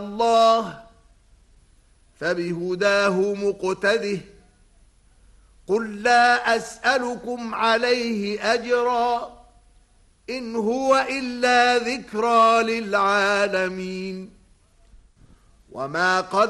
الله فبهداه مقتده قل لا أسألكم عليه أجرا إن هو إلا ذكرى للعالمين وما قد